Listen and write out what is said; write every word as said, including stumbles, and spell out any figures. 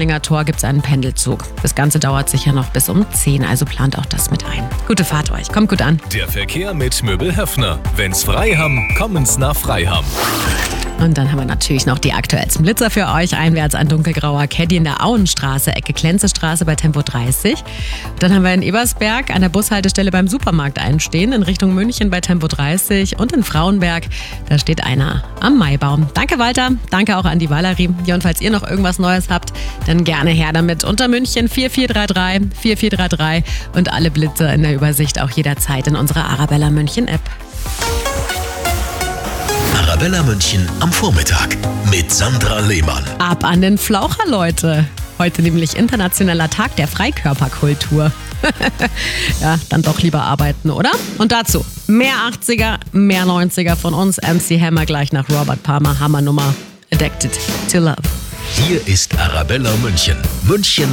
Sendlinger Tor gibt es einen Pendelzug. Das Ganze dauert sicher noch bis um zehn, also plant auch das mit ein. Gute Fahrt euch, kommt gut an. Der Verkehr mit Möbel Höffner. Wenn's frei haben, kommen's nach Freiham. Und dann haben wir natürlich noch die aktuellsten Blitzer für euch. Einwärts ein dunkelgrauer Caddy in der Auenstraße, Ecke Klenzestraße bei Tempo dreißig. Dann haben wir in Ebersberg an der Bushaltestelle beim Supermarkt einstehen, in Richtung München bei Tempo dreißig und in Frauenberg, da steht einer am Maibaum. Danke Walter, danke auch an die Valerie. Ja, und falls ihr noch irgendwas Neues habt, dann gerne her damit. Unter München vier vier drei drei, vier vier drei drei und alle Blitzer in der Übersicht auch jederzeit in unserer Arabella München App. Arabella München am Vormittag mit Sandra Lehmann. Ab an den Flaucher, Leute. Heute nämlich internationaler Tag der Freikörperkultur. Ja, dann doch lieber arbeiten, oder? Und dazu mehr achtziger, mehr neunziger von uns. M C Hammer gleich nach Robert Palmer. Hammernummer Addicted to Love. Hier ist Arabella München. München